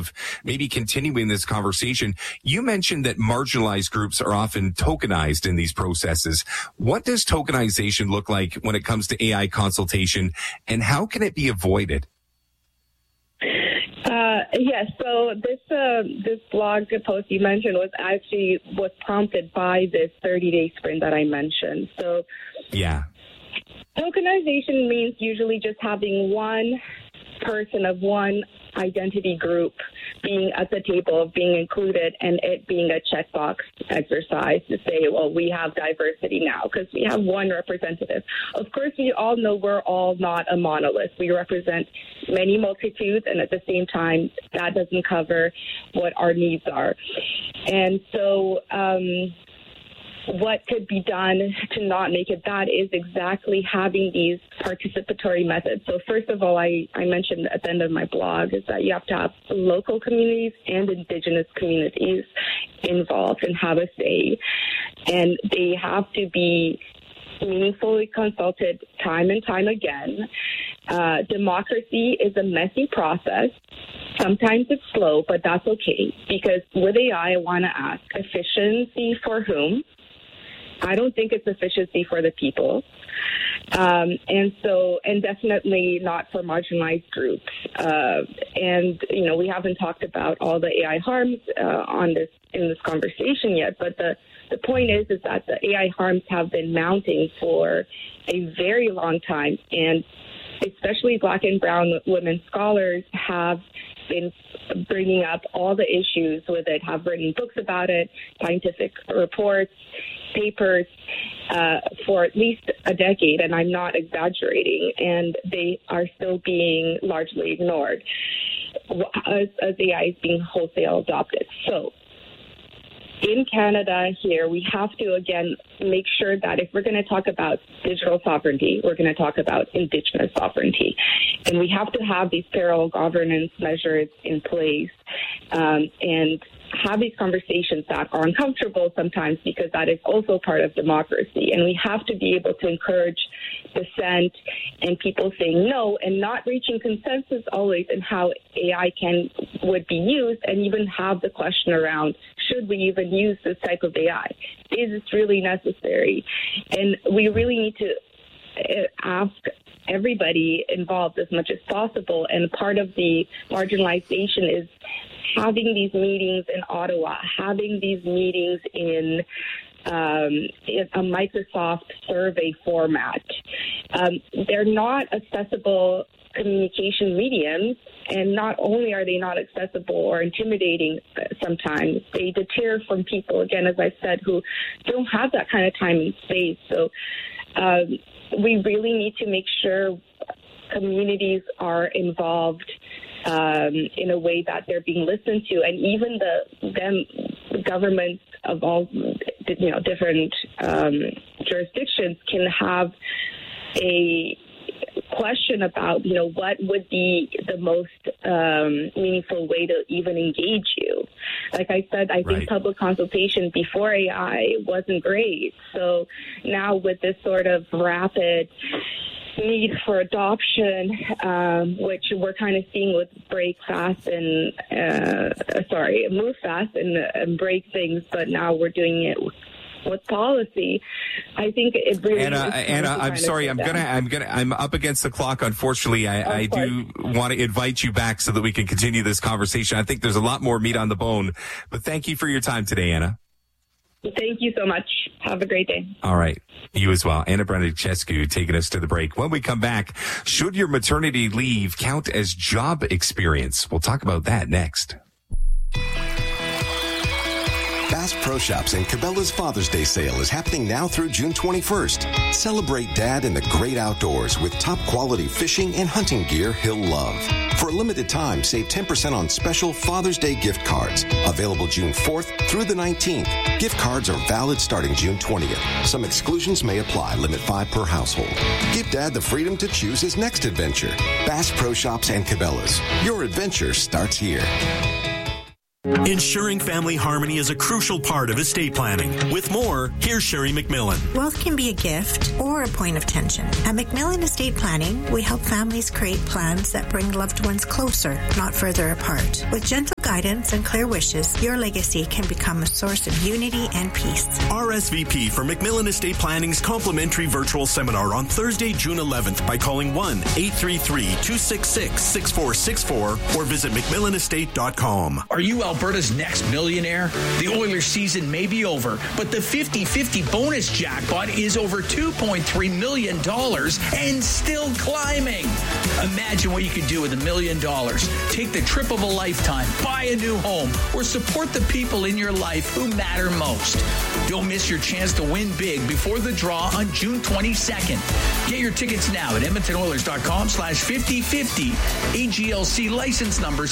of maybe continuing this conversation. You mentioned that marginalized groups are often tokenized in these processes. What does tokenization look like when it comes to AI consultation, and how can it be avoided? Yes, so this blog post you mentioned was prompted by this 30-day sprint that I mentioned. So, yeah, tokenization means usually just having one person of one identity group being at the table, being included, and it being a checkbox exercise to say, well, we have diversity now because we have one representative. Of course, we all know we're all not a monolith. We represent many multitudes, and at the same time, that doesn't cover what our needs are. And so what could be done to not make it that is exactly having these participatory methods. So first of all, I mentioned at the end of my blog is that you have to have local communities and Indigenous communities involved and have a say. And they have to be meaningfully consulted time and time again. Democracy is a messy process. Sometimes it's slow, but that's okay. Because with AI, I want to ask efficiency for whom? I don't think it's efficiency for the people. And definitely not for marginalized groups. We haven't talked about all the AI harms in this conversation yet, but the point is that the AI harms have been mounting for a very long time, and especially Black and Brown women scholars have been bringing up all the issues with it, have written books about it, scientific reports, papers for at least a decade, and I'm not exaggerating, and they are still being largely ignored as AI is being wholesale adopted. So in Canada here, we have to, again, make sure that if we're going to talk about digital sovereignty, we're going to talk about Indigenous sovereignty. And we have to have these parallel governance measures in place and have these conversations that are uncomfortable sometimes because that is also part of democracy. And we have to be able to encourage dissent and people saying no and not reaching consensus always in how AI would be used, and even have the question around, should we even use this type of AI? Is this really necessary? And we really need to ask everybody involved as much as possible. And part of the marginalization is having these meetings in Ottawa, having these meetings in a Microsoft survey format. They're not accessible communication mediums, and not only are they not accessible or intimidating sometimes, they deter from people, again, as I said, who don't have that kind of time and space. So we really need to make sure communities are involved in a way that they're being listened to, and even the governments of all different jurisdictions can have a question about what would be the most meaningful way to even engage you. Like I said, I think public consultation before AI wasn't great. So now with this sort of rapid need for adoption, which we're kind of seeing with move fast and break things, but now we're doing it with policy. I think it really Anna, I'm sorry. I'm up against the clock. Unfortunately, I do want to invite you back so that we can continue this conversation. I think there's a lot more meat on the bone, but thank you for your time today, Anna. Thank you so much. Have a great day. All right. You as well. Anna Brandicescu taking us to the break. When we come back, should your maternity leave count as job experience? We'll talk about that next. Bass Pro Shops and Cabela's Father's Day sale is happening now through June 21st. Celebrate Dad in the great outdoors with top quality fishing and hunting gear he'll love. For a limited time, save 10% on special Father's Day gift cards. Available June 4th through the 19th. Gift cards are valid starting June 20th. Some exclusions may apply. Limit 5 per household. Give Dad the freedom to choose his next adventure. Bass Pro Shops and Cabela's. Your adventure starts here. Ensuring family harmony is a crucial part of estate planning. With more, here's Sherry McMillan. Wealth can be a gift or a point of tension. At McMillan Estate Planning, we help families create plans that bring loved ones closer, not further apart. With gentle guidance and clear wishes, your legacy can become a source of unity and peace. RSVP for McMillan Estate Planning's complimentary virtual seminar on Thursday, June 11th by calling 1-833-266-6464 or visit McMillanestate.com. Are you Alberta's next millionaire? The Oilers season may be over, but the 50-50 bonus jackpot is over $2.3 million and still climbing. Imagine what you could do with $1 million. Take the trip of a lifetime, buy a new home, or support the people in your life who matter most. Don't miss your chance to win big before the draw on June 22nd. Get your tickets now at EdmontonOilers.com/5050. AGLC license number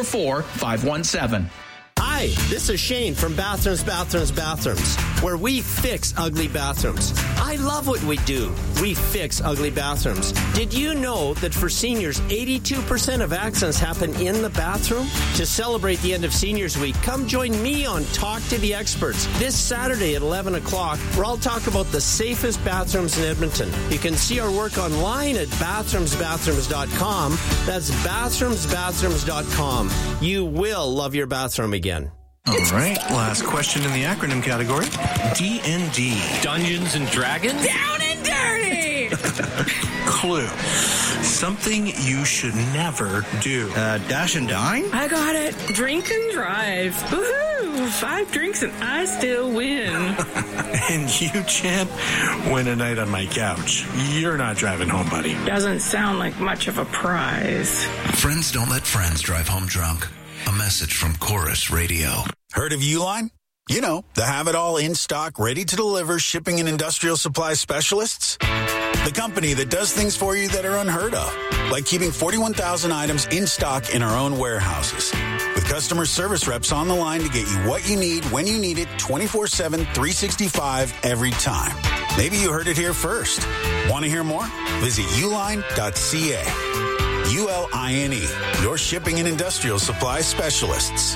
744517. Hi, this is Shane from Bathrooms, where we fix ugly bathrooms. I love what we do. We fix ugly bathrooms. Did you know that for seniors, 82% of accidents happen in the bathroom? To celebrate the end of Seniors Week, come join me on Talk to the Experts this Saturday at 11 o'clock, where I'll talk about the safest bathrooms in Edmonton. You can see our work online at bathroomsbathrooms.com. That's bathroomsbathrooms.com. You will love your bathroom again. All right, last question in the acronym category. D&D. Dungeons and Dragons? Down and dirty! Clue. Something you should never do. Dash and dine? I got it. Drink and drive. Woohoo! 5 drinks and I still win. And you, champ, win a night on my couch. You're not driving home, buddy. Doesn't sound like much of a prize. Friends don't let friends drive home drunk. A message from Chorus Radio. Heard of Uline? You know, the have-it-all in-stock, ready-to-deliver shipping and industrial supply specialists. The company that does things for you that are unheard of, like keeping 41,000 items in stock in our own warehouses. With customer service reps on the line to get you what you need when you need it 24/7, 365 every time. Maybe you heard it here first. Want to hear more? Visit uline.ca. ULINE, your shipping and industrial supply specialists.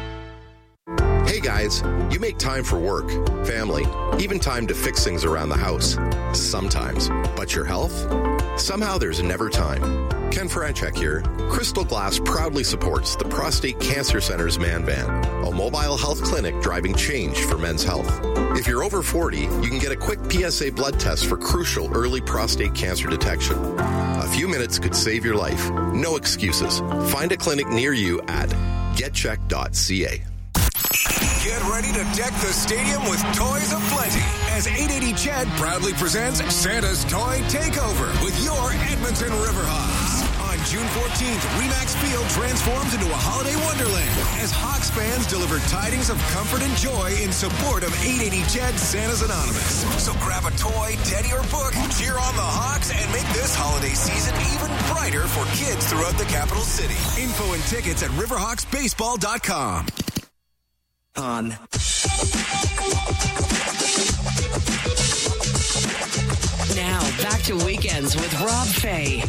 Hey guys, you make time for work, family, even time to fix things around the house. Sometimes. But your health? Somehow there's never time. Ken Franchek here. Crystal Glass proudly supports the Prostate Cancer Center's Man Van, a mobile health clinic driving change for men's health. If you're over 40, you can get a quick PSA blood test for crucial early prostate cancer detection. A few minutes could save your life. No excuses. Find a clinic near you at getcheck.ca. Get ready to deck the stadium with toys aplenty as 880 Ched proudly presents Santa's Toy Takeover with your Edmonton Riverhawks. On June 14th, Remax Field transforms into a holiday wonderland as Hawks fans deliver tidings of comfort and joy in support of 880 Ched Santa's Anonymous. So grab a toy, teddy, or book, cheer on the Hawks, and make this holiday season even brighter for kids throughout the capital city. Info and tickets at riverhawksbaseball.com. On. Now, back to Weekends with Rob Fay.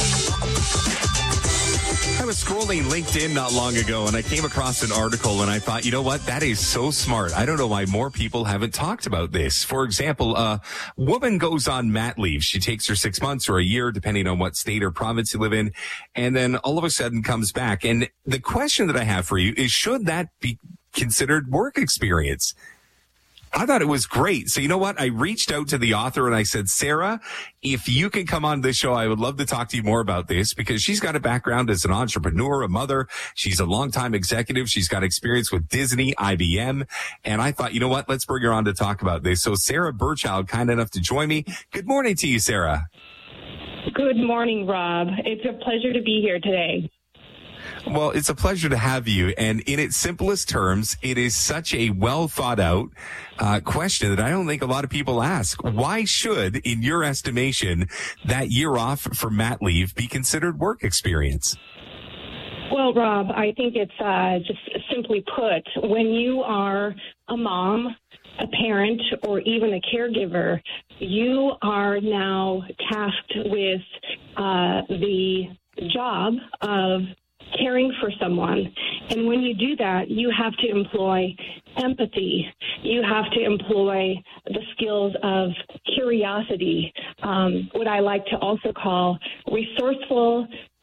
I was scrolling LinkedIn not long ago and I came across an article and I thought, you know what? That is so smart. I don't know why more people haven't talked about this. For example, a woman goes on mat leave. She takes her 6 months or a year, depending on what state or province you live in, and then all of a sudden comes back. And the question that I have for you is, should that be considered work experience? I thought it was great. So you know what? I reached out to the author and I said, Sarah, if you can come on this show, I would love to talk to you more about this, because she's got a background as an entrepreneur, a mother. She's a longtime executive. She's got experience with Disney, IBM. And I thought, you know what? Let's bring her on to talk about this. So Sarah Burchild, kind enough to join me. Good morning to you, Sarah. Good morning, Rob. It's a pleasure to be here today. Well, it's a pleasure to have you. And in its simplest terms, it is such a well thought out question that I don't think a lot of people ask. Why should, in your estimation, that year off for mat leave be considered work experience? Well, Rob, I think it's just simply put, when you are a mom, a parent, or even a caregiver, you are now tasked with the job of caring for someone. And when you do that, you have to employ empathy. You have to employ the skills of curiosity, what I like to also call resourceful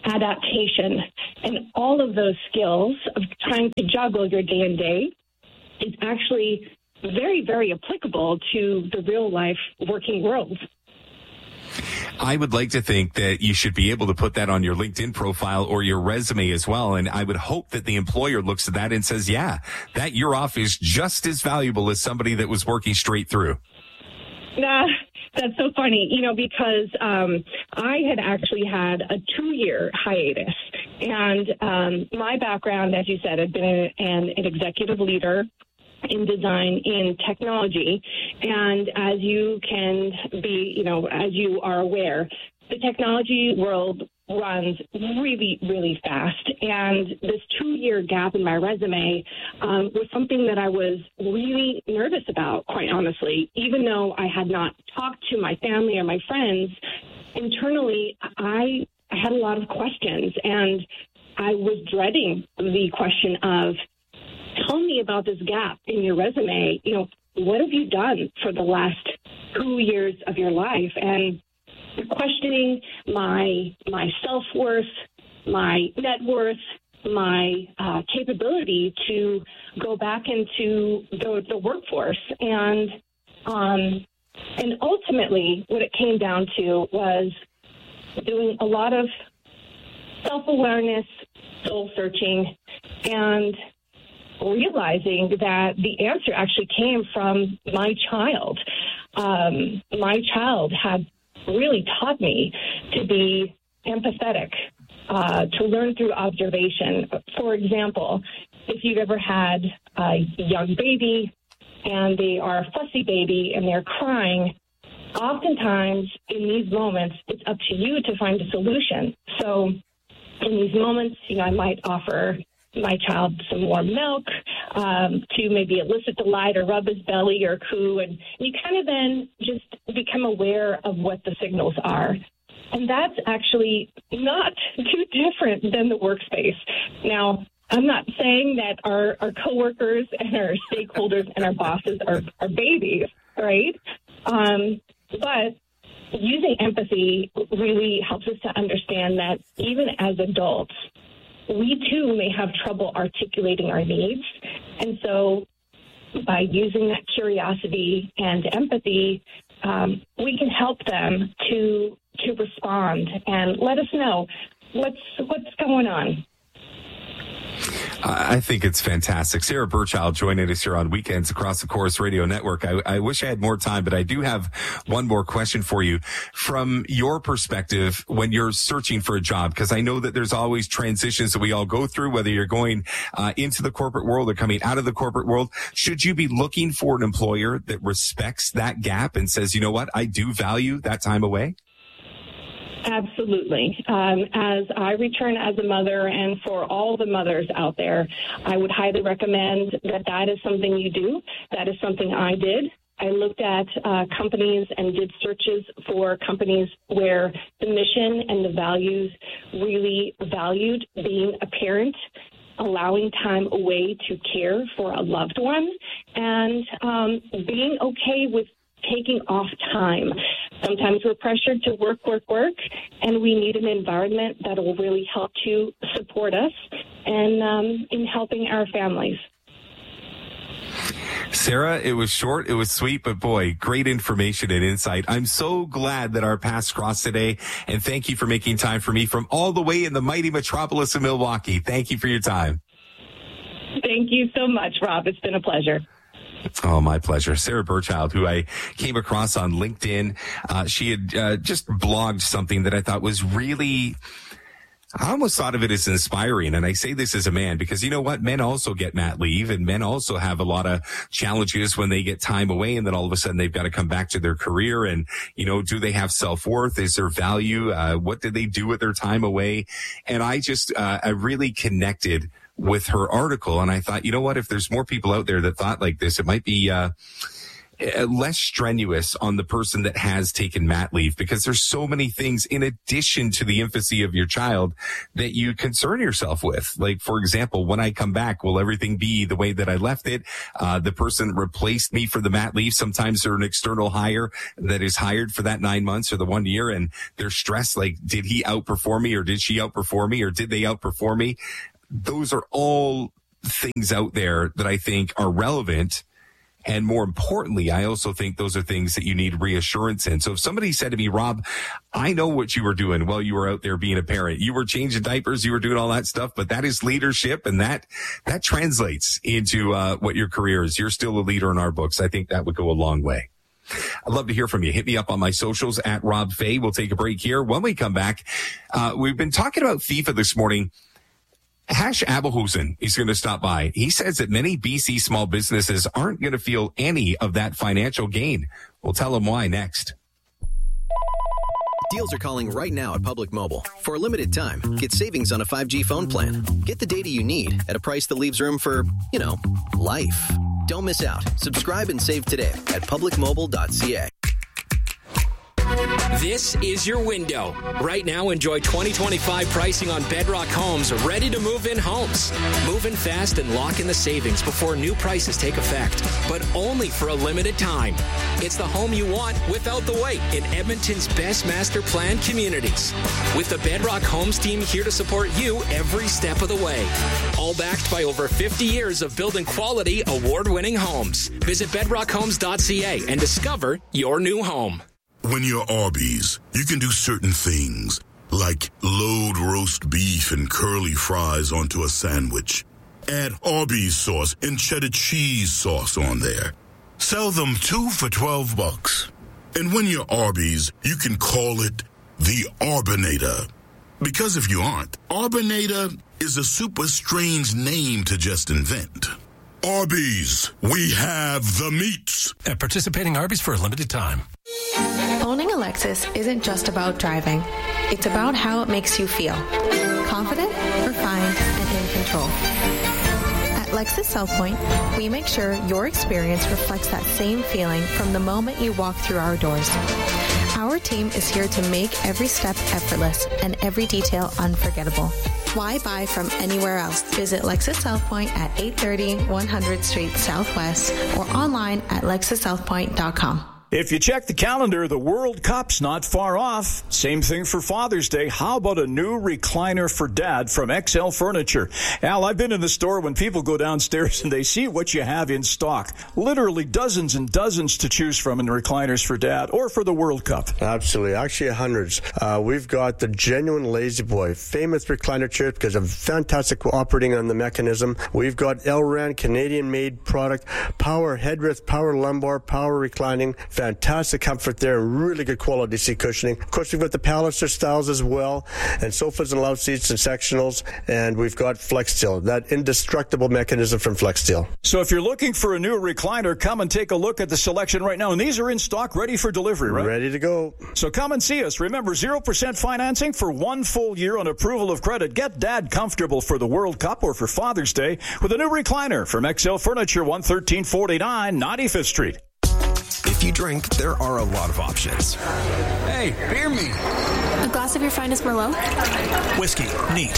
adaptation, and all of those skills of trying to juggle your day and day is actually very, very applicable to the real life working world. I would like to think that you should be able to put that on your LinkedIn profile or your resume as well. And I would hope that the employer looks at that and says, yeah, that year off is just as valuable as somebody that was working straight through. Nah, that's so funny, because I had actually had a 2-year hiatus. And my background, as you said, had been an executive leader in design in technology. And as you can be, as you are aware, the technology world runs really, really fast. And this 2-year gap in my resume was something that I was really nervous about, quite honestly. Even though I had not talked to my family or my friends, internally, I had a lot of questions. And I was dreading the question of, tell me about this gap in your resume. What have you done for the last 2 years of your life? And questioning my self-worth, my net worth, my capability to go back into the workforce. And ultimately, what it came down to was doing a lot of self-awareness, soul-searching, and realizing that the answer actually came from my child. My child had really taught me to be empathetic, to learn through observation. For example, if you've ever had a young baby and they are a fussy baby and they're crying, oftentimes in these moments, it's up to you to find a solution. So in these moments, I might offer my child some warm milk to maybe elicit delight or rub his belly or coo. And you kind of then just become aware of what the signals are. And that's actually not too different than the workspace. Now, I'm not saying that our coworkers and our stakeholders and our bosses are babies, right? But using empathy really helps us to understand that even as adults, we too may have trouble articulating our needs. And so by using that curiosity and empathy, we can help them to respond and let us know what's going on. I think it's fantastic. Sarah Burchild joining us here on Weekends across the Chorus Radio Network. I wish I had more time, but I do have one more question for you. From your perspective, when you're searching for a job, because I know that there's always transitions that we all go through, whether you're going into the corporate world or coming out of the corporate world, should you be looking for an employer that respects that gap and says, you know what, I do value that time away? Absolutely. As I return as a mother, and for all the mothers out there, I would highly recommend that is something you do. That is something I did. I looked at companies and did searches for companies where the mission and the values really valued being a parent, allowing time away to care for a loved one, and being okay with taking off time. Sometimes we're pressured to work, and we need an environment that will really help to support us and in helping our families. Sarah, it was short, it was sweet, but boy, great information and insight. I'm so glad that our paths crossed today, and thank you for making time for me from all the way in the mighty metropolis of Milwaukee. Thank you for your time. Thank you so much, Rob. It's been a pleasure. Oh, my pleasure. Sarah Burchild, who I came across on LinkedIn. She had just blogged something that I thought was really, I almost thought of it as inspiring. And I say this as a man because you know what? Men also get mat leave, and men also have a lot of challenges when they get time away. And then all of a sudden they've got to come back to their career. And, do they have self-worth? Is there value? What did they do with their time away? And I really connected with her article. And I thought, you know what, if there's more people out there that thought like this, it might be less strenuous on the person that has taken mat leave, because there's so many things in addition to the infancy of your child that you concern yourself with. Like, for example, when I come back, will everything be the way that I left it? The person replaced me for the mat leave. Sometimes they're an external hire that is hired for that 9 months or the 1 year, and they're stressed. Like, did he outperform me, or did she outperform me, or did they outperform me? Those are all things out there that I think are relevant. And more importantly, I also think those are things that you need reassurance in. So if somebody said to me, Rob, I know what you were doing while you were out there being a parent. You were changing diapers, you were doing all that stuff, but that is leadership, and that translates into what your career is. You're still a leader in our books. I think that would go a long way. I'd love to hear from you. Hit me up on my socials at Rob Fay. We'll take a break here. When we come back, we've been talking about FIFA this morning. Hash Abelhusen is going to stop by. He says that many BC small businesses aren't going to feel any of that financial gain. We'll tell him why next. Deals are calling right now at Public Mobile. For a limited time, get savings on a 5G phone plan. Get the data you need at a price that leaves room for, life. Don't miss out. Subscribe and save today at publicmobile.ca. This is your window. Right now, enjoy 2025 pricing on Bedrock Homes, ready to move in homes. Move in fast and lock in the savings before new prices take effect, but only for a limited time. It's the home you want without the wait in Edmonton's best master planned communities. With the Bedrock Homes team here to support you every step of the way. All backed by over 50 years of building quality, award-winning homes. Visit bedrockhomes.ca and discover your new home. When you're Arby's, you can do certain things, like load roast beef and curly fries onto a sandwich. Add Arby's sauce and cheddar cheese sauce on there. Sell them 2 for $12. And when you're Arby's, you can call it the Arbinator. Because if you aren't, Arbinator is a super strange name to just invent. Arby's, we have the meats. At participating Arby's for a limited time. Owning a Lexus isn't just about driving. It's about how it makes you feel. Confident, refined, and in control. At Lexus South Point, we make sure your experience reflects that same feeling from the moment you walk through our doors. Our team is here to make every step effortless and every detail unforgettable. Why buy from anywhere else? Visit Lexus South Point at 830 100th Street Southwest or online at lexussouthpoint.com. If you check the calendar, the World Cup's not far off. Same thing for Father's Day. How about a new recliner for Dad from XL Furniture? Al, I've been in the store when people go downstairs and they see what you have in stock. Literally dozens and dozens to choose from in recliners for Dad or for the World Cup. Absolutely. Actually, hundreds. We've got the genuine Lazy Boy, famous recliner chair because of fantastic operating on the mechanism. We've got Elran, Canadian-made product, power headrest, power lumbar, power reclining. Fantastic comfort there, really good quality seat cushioning. Of course, we've got the Palliser styles as well, and sofas and love seats and sectionals, and we've got FlexSteel, that indestructible mechanism from FlexSteel. So if you're looking for a new recliner, come and take a look at the selection right now, and these are in stock, ready for delivery, right? Ready to go. So come and see us. Remember, 0% financing for 1 full year on approval of credit. Get Dad comfortable for the World Cup or for Father's Day with a new recliner from XL Furniture, 11349 95th Street. If you drink, there are a lot of options. Hey, beer me. A glass of your finest Merlot? Whiskey, neat.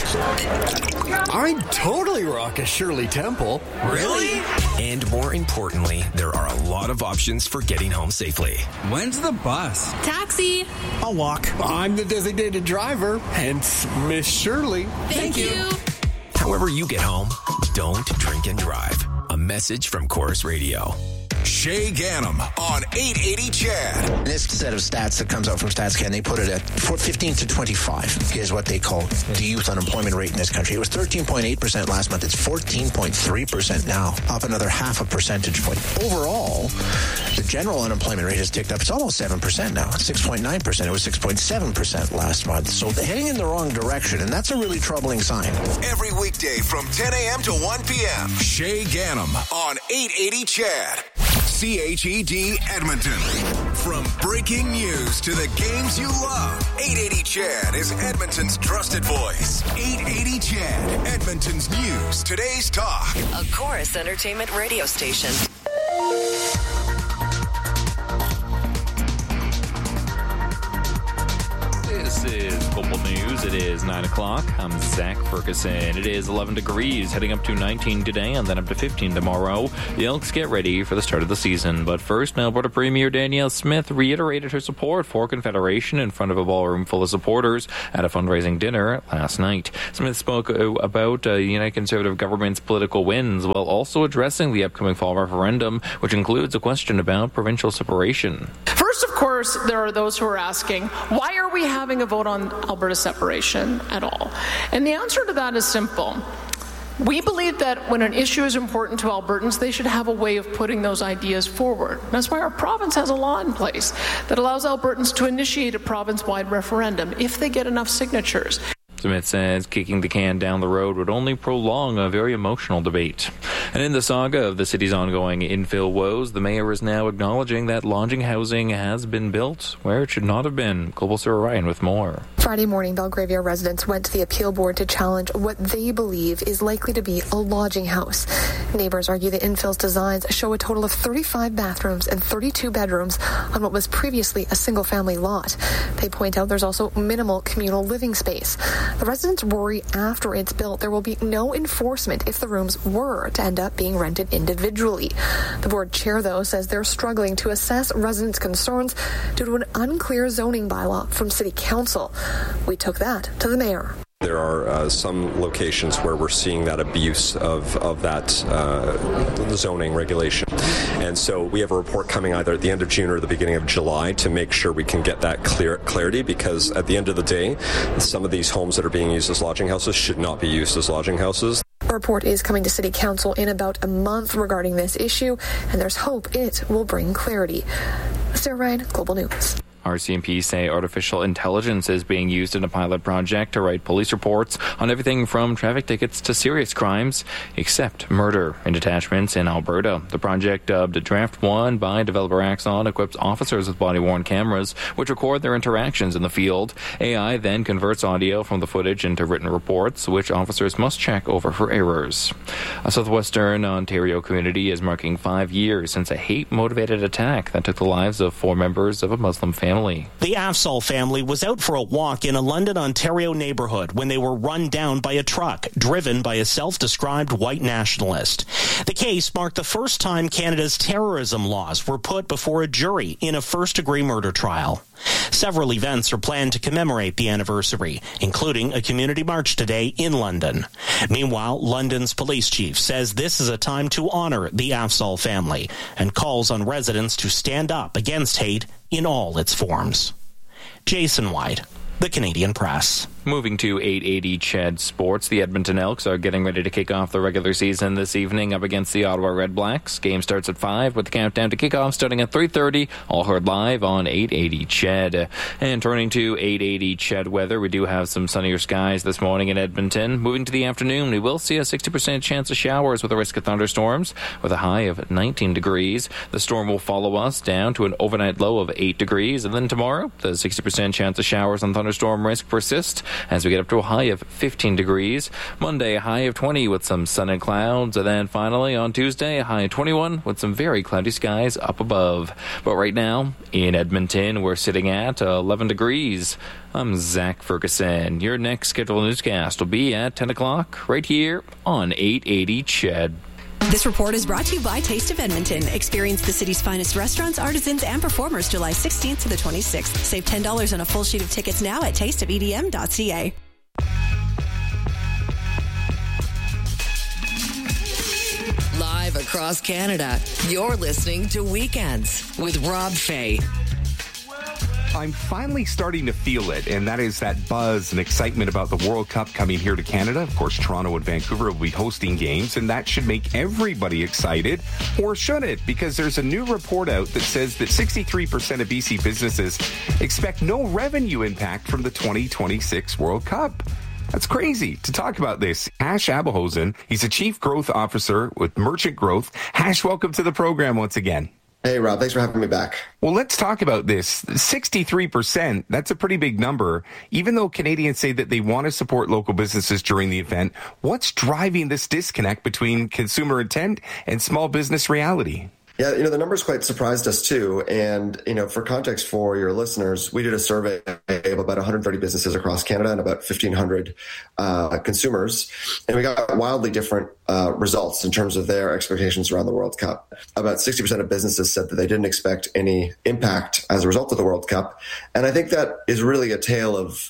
I'd totally rock a Shirley Temple. Really? And more importantly, there are a lot of options for getting home safely. When's the bus? Taxi. I'll walk. I'm the designated driver, hence Miss Shirley. Thank you. However you get home, don't drink and drive. A message from Chorus Radio. Shay Ganem on 880 Chad. This set of stats that comes out from StatsCan, they put it at 15 to 25 is what they call the youth unemployment rate in this country. It was 13.8% last month. It's 14.3% now, up another half a percentage point. Overall, the general unemployment rate has ticked up. It's almost 7% now. It's 6.9%. It was 6.7% last month. So they're heading in the wrong direction, and that's a really troubling sign. Every weekday from 10 a.m. to 1 p.m. Shay Ganem on 880 Chad. CHED Edmonton. From breaking news to the games you love, 880 Chad is Edmonton's trusted voice. 880 Chad, Edmonton's news, today's talk. A Chorus Entertainment radio station. is Global News. It is 9 o'clock. I'm Zach Ferguson. It is 11 degrees, heading up to 19 today and then up to 15 tomorrow. The Elks get ready for the start of the season. But first, Alberta Premier Danielle Smith reiterated her support for Confederation in front of a ballroom full of supporters at a fundraising dinner last night. Smith spoke about the United Conservative government's political wins while also addressing the upcoming fall referendum, which includes a question about provincial separation. First, of course, there are those who are asking, why are we having a vote on Alberta separation at all? And the answer to that is simple. We believe that when an issue is important to Albertans, they should have a way of putting those ideas forward. That's why our province has a law in place that allows Albertans to initiate a province-wide referendum if they get enough signatures. Smith says kicking the can down the road would only prolong a very emotional debate. And in the saga of the city's ongoing infill woes, the mayor is now acknowledging that lodging housing has been built where it should not have been. Global Sarah Ryan with more. Friday morning, Belgravia residents went to the appeal board to challenge what they believe is likely to be a lodging house. Neighbors argue the infill's designs show a total of 35 bathrooms and 32 bedrooms on what was previously a single-family lot. They point out there's also minimal communal living space. The residents worry after it's built there will be no enforcement if the rooms were to end up being rented individually. The board chair, though, says they're struggling to assess residents' concerns due to an unclear zoning bylaw from City Council. We took that to the mayor. There are some locations where we're seeing that abuse of that zoning regulation. And so we have a report coming either at the end of June or the beginning of July to make sure we can get that clarity, because at the end of the day, some of these homes that are being used as lodging houses should not be used as lodging houses. A report is coming to City Council in about a month regarding this issue, and there's hope it will bring clarity. Sarah Ryan, Global News. RCMP say artificial intelligence is being used in a pilot project to write police reports on everything from traffic tickets to serious crimes, except murder, in detachments in Alberta. The project, dubbed Draft 1 by developer Axon, equips officers with body-worn cameras, which record their interactions in the field. AI then converts audio from the footage into written reports, which officers must check over for errors. A southwestern Ontario community is marking 5 years since a hate-motivated attack that took the lives of 4 members of a Muslim family. The Afzal family was out for a walk in a London, Ontario neighborhood when they were run down by a truck driven by a self-described white nationalist. The case marked the first time Canada's terrorism laws were put before a jury in a first-degree murder trial. Several events are planned to commemorate the anniversary, including a community march today in London. Meanwhile, London's police chief says this is a time to honor the Afzal family and calls on residents to stand up against hate in all its forms. Jason White, The Canadian Press. Moving to 880 CHED Sports, the Edmonton Elks are getting ready to kick off the regular season this evening up against the Ottawa Redblacks. Game starts at 5 with the countdown to kickoff starting at 3:30, all heard live on 880 CHED. And turning to 880 CHED weather, we do have some sunnier skies this morning in Edmonton. Moving to the afternoon, we will see a 60% chance of showers with a risk of thunderstorms with a high of 19 degrees. The storm will follow us down to an overnight low of 8 degrees. And then tomorrow, the 60% chance of showers and thunderstorm risk persists as we get up to a high of 15 degrees. Monday, a high of 20 with some sun and clouds. And then finally on Tuesday, a high of 21 with some very cloudy skies up above. But right now in Edmonton, we're sitting at 11 degrees. I'm Zach Ferguson. Your next scheduled newscast will be at 10 o'clock right here on 880 CHED. This report is brought to you by Taste of Edmonton. Experience the city's finest restaurants, artisans, and performers July 16th to the 26th. Save $10 on a full sheet of tickets now at tasteofedm.ca. Live across Canada, you're listening to Weekends with Rob Fay. I'm finally starting to feel it, and that is that buzz and excitement about the World Cup coming here to Canada. Of course, Toronto and Vancouver will be hosting games, and that should make everybody excited. Or should it? Because there's a new report out that says that 63% of BC businesses expect no revenue impact from the 2026 World Cup. That's crazy. To talk about this, Hash Abelhosen, he's a Chief Growth Officer with Merchant Growth. Hash, welcome to the program once again. Hey, Rob. Thanks for having me back. Well, let's talk about this. 63%, that's a pretty big number. Even though Canadians say that they want to support local businesses during the event, what's driving this disconnect between consumer intent and small business reality? Yeah, the numbers quite surprised us too. And, for context for your listeners, we did a survey of about 130 businesses across Canada and about 1,500 consumers. And we got wildly different results in terms of their expectations around the World Cup. About 60% of businesses said that they didn't expect any impact as a result of the World Cup. And I think that is really a tale of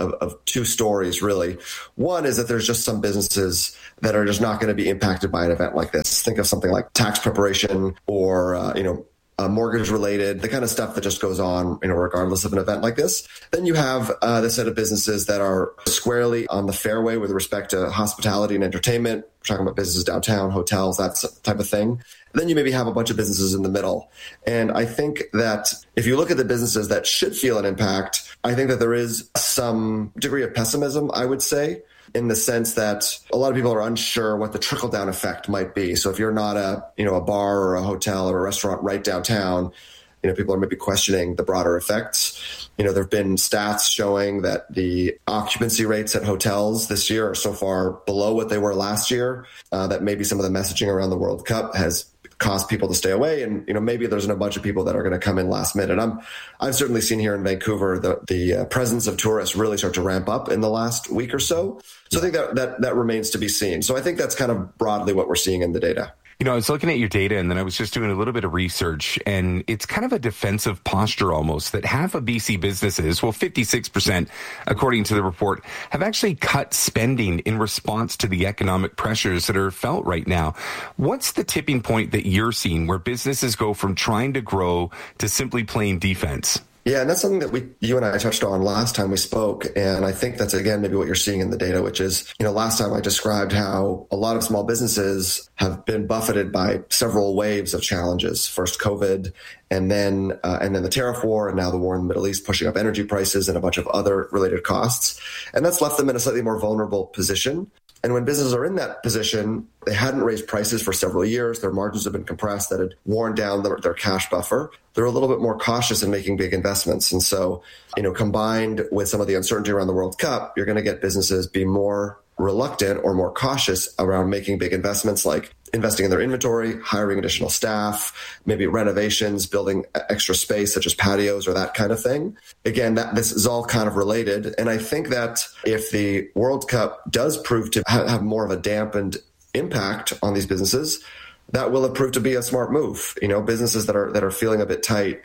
two stories, really. One is that there's just some businesses that are just not going to be impacted by an event like this. Think of something like tax preparation or, mortgage related, the kind of stuff that just goes on, regardless of an event like this. Then you have the set of businesses that are squarely on the fairway with respect to hospitality and entertainment. We're talking about businesses downtown, hotels, that type of thing. Then you maybe have a bunch of businesses in the middle. And I think that if you look at the businesses that should feel an impact, I think that there is some degree of pessimism, I would say, in the sense that a lot of people are unsure what the trickle-down effect might be. So if you're not a bar or a hotel or a restaurant right downtown, people are maybe questioning the broader effects. There have been stats showing that the occupancy rates at hotels this year are so far below what they were last year, that maybe some of the messaging around the World Cup has caused people to stay away. And, maybe there's a bunch of people that are going to come in last minute. I've certainly seen here in Vancouver the presence of tourists really start to ramp up in the last week or so. So I think that remains to be seen. So I think that's kind of broadly what we're seeing in the data. I was looking at your data and then I was just doing a little bit of research, and it's kind of a defensive posture almost that half of BC businesses, 56%, according to the report, have actually cut spending in response to the economic pressures that are felt right now. What's the tipping point that you're seeing where businesses go from trying to grow to simply playing defense? Yeah, and that's something that you and I touched on last time we spoke. And I think that's, again, maybe what you're seeing in the data, which is, last time I described how a lot of small businesses have been buffeted by several waves of challenges. First COVID, and then the tariff war, and now the war in the Middle East pushing up energy prices and a bunch of other related costs. And that's left them in a slightly more vulnerable position. And when businesses are in that position, they hadn't raised prices for several years. Their margins have been compressed, that had worn down their cash buffer. They're a little bit more cautious in making big investments. And so, combined with some of the uncertainty around the World Cup, you're going to get businesses be more reluctant or more cautious around making big investments, like investing in their inventory, hiring additional staff, maybe renovations, building extra space such as patios or that kind of thing. Again, this is all kind of related. And I think that if the World Cup does prove to have more of a dampened impact on these businesses, that will have proved to be a smart move. Businesses that are feeling a bit tight,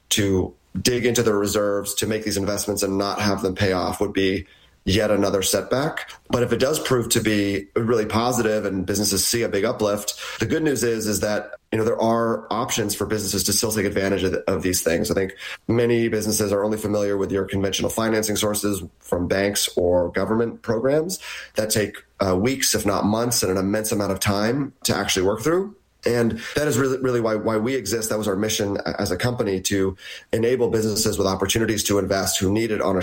to dig into their reserves, to make these investments and not have them pay off would be yet another setback. But if it does prove to be really positive and businesses see a big uplift, the good news is that there are options for businesses to still take advantage of these things. I think many businesses are only familiar with your conventional financing sources from banks or government programs that take weeks, if not months, and an immense amount of time to actually work through. And that is really why we exist. That was our mission as a company, to enable businesses with opportunities to invest who need it on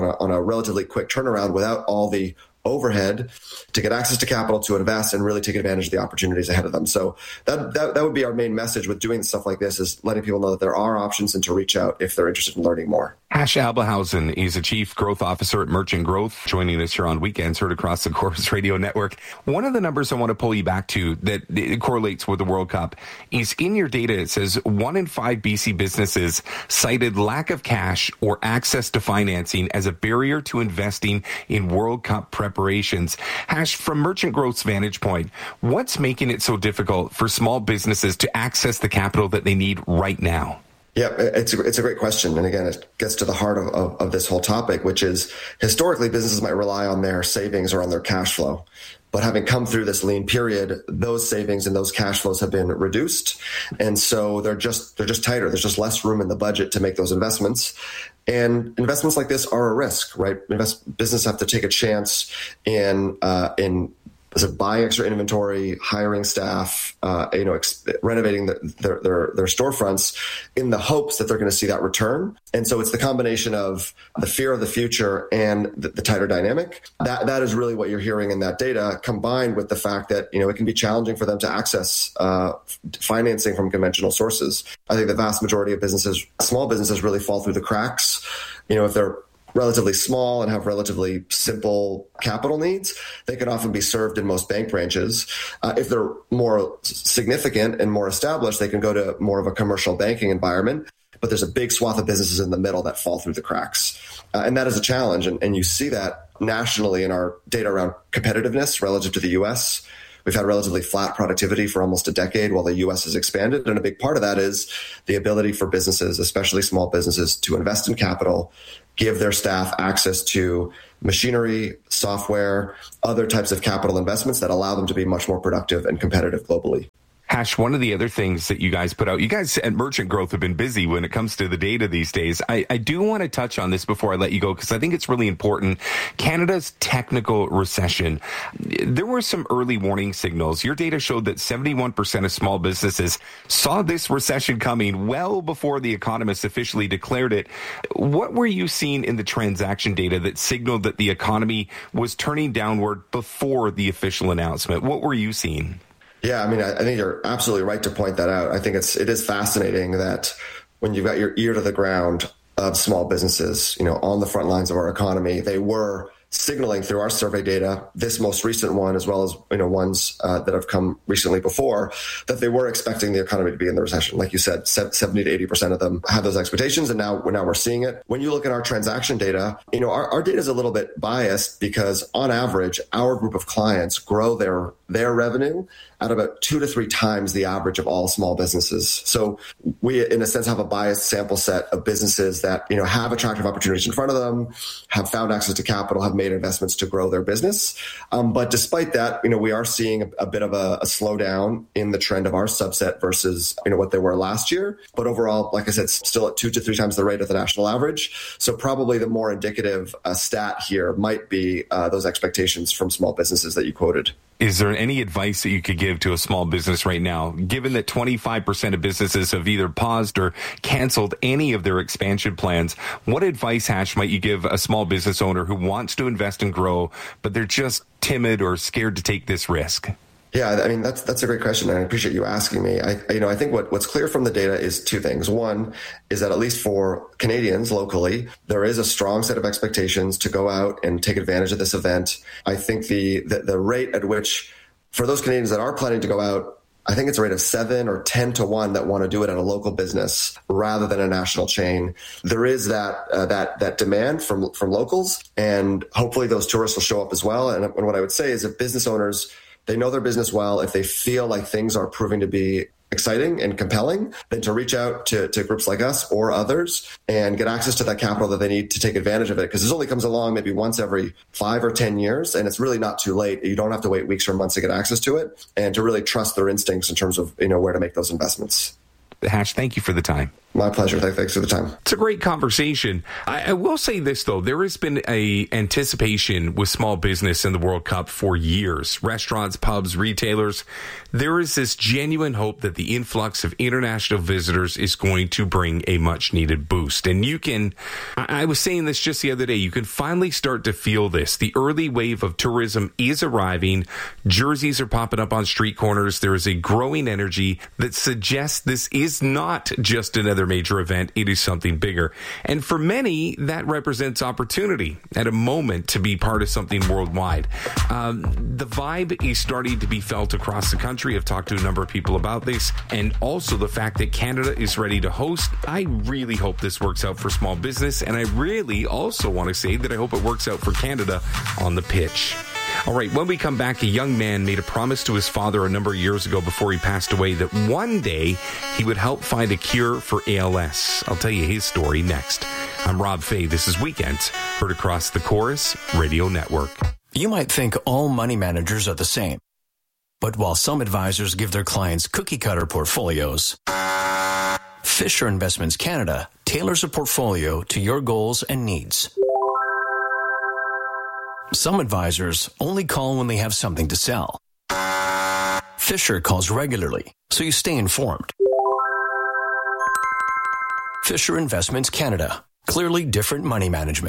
a relatively quick turnaround without all the overhead, to get access to capital to invest and really take advantage of the opportunities ahead of them. So that would be our main message with doing stuff like this, is letting people know that there are options and to reach out if they're interested in learning more. Hash Abelhausen is a Chief Growth Officer at Merchant Growth, joining us here on Weekends, heard across the Corus Radio Network. One of the numbers I want to pull you back to that it correlates with the World Cup is in your data. It says 1 in 5 BC businesses cited lack of cash or access to financing as a barrier to investing in World Cup preparations. Hash, from Merchant Growth's vantage point, what's making it so difficult for small businesses to access the capital that they need right now? Yeah, it's a great question. And again, it gets to the heart of this whole topic, which is historically businesses might rely on their savings or on their cash flow. But having come through this lean period, those savings and those cash flows have been reduced. And so they're just tighter. There's just less room in the budget to make those investments. And investments like this are a risk, right? Businesses have to take a chance in buying extra inventory, hiring staff, renovating their storefronts in the hopes that they're going to see that return. And so it's the combination of the fear of the future and the tighter dynamic. That is really what you're hearing in that data, combined with the fact that, it can be challenging for them to access financing from conventional sources. I think the vast majority of small businesses really fall through the cracks. If they're relatively small and have relatively simple capital needs, they can often be served in most bank branches. If they're more significant and more established, they can go to more of a commercial banking environment. But there's a big swath of businesses in the middle that fall through the cracks. And that is a challenge. And you see that nationally in our data around competitiveness relative to the U.S. We've had relatively flat productivity for almost a decade while the U.S. has expanded. And a big part of that is the ability for businesses, especially small businesses, to invest in capital, give their staff access to machinery, software, other types of capital investments that allow them to be much more productive and competitive globally. Hash, one of the other things that you guys put out, you guys at Merchant Growth have been busy when it comes to the data these days. I do want to touch on this before I let you go, because I think it's really important. Canada's technical recession. There were some early warning signals. Your data showed that 71% of small businesses saw this recession coming well before the economists officially declared it. What were you seeing in the transaction data that signaled that the economy was turning downward before the official announcement? What were you seeing? Yeah, I mean, I think you're absolutely right to point that out. I think it is fascinating that when you've got your ear to the ground of small businesses, on the front lines of our economy, they were signaling through our survey data, this most recent one, as well as ones that have come recently before, that they were expecting the economy to be in the recession. Like you said, 70 to 80% of them had those expectations, and now we're seeing it. When you look at our transaction data, our data is a little bit biased because on average, our group of clients grow their revenue at about 2 to 3 times the average of all small businesses. So we, in a sense, have a biased sample set of businesses that, have attractive opportunities in front of them, have found access to capital, have made investments to grow their business. But despite that, we are seeing a bit of a slowdown in the trend of our subset versus, what they were last year. But overall, like I said, still at 2 to 3 times the rate of the national average. So probably the more indicative stat here might be those expectations from small businesses that you quoted. Is there any advice that you could give to a small business right now, given that 25% of businesses have either paused or canceled any of their expansion plans? What advice, Hash, might you give a small business owner who wants to invest and grow, but they're just timid or scared to take this risk? Yeah, I mean, that's a great question, and I appreciate you asking me. I think what's clear from the data is 2 things. One is that at least for Canadians locally, there is a strong set of expectations to go out and take advantage of this event. I think the rate at which, for those Canadians that are planning to go out, I think it's a rate of 7 or 10 to 1 that want to do it at a local business rather than a national chain. There is that demand from locals, and hopefully those tourists will show up as well. And what I would say is if business owners, they know their business well, if they feel like things are proving to be exciting and compelling, then to reach out to groups like us or others and get access to that capital that they need to take advantage of it. Because this only comes along maybe once every 5 or 10 years, and it's really not too late. You don't have to wait weeks or months to get access to it, and to really trust their instincts in terms of where to make those investments. Hash, thank you for the time. My pleasure. Thanks for the time. It's a great conversation. I will say this, though. There has been a anticipation with small business in the World Cup for years. Restaurants, pubs, retailers. There is this genuine hope that the influx of international visitors is going to bring a much-needed boost. And I was saying this just the other day, you can finally start to feel this. The early wave of tourism is arriving. Jerseys are popping up on street corners. There is a growing energy that suggests this is not just another major event. It is something bigger. And for many, that represents opportunity at a moment to be part of something worldwide. The vibe is starting to be felt across the country. I've talked to a number of people about this, and also the fact that Canada is ready to host. I really hope this works out for small business, and I really also want to say that I hope it works out for Canada on the pitch. All right, when we come back, a young man made a promise to his father a number of years ago before he passed away that one day he would help find a cure for ALS. I'll tell you his story next. I'm Rob Fay. This is Weekends, heard across the Chorus Radio Network. You might think all money managers are the same. But while some advisors give their clients cookie-cutter portfolios, Fisher Investments Canada tailors a portfolio to your goals and needs. Some advisors only call when they have something to sell. Fisher calls regularly, so you stay informed. Fisher Investments Canada. Clearly different money management.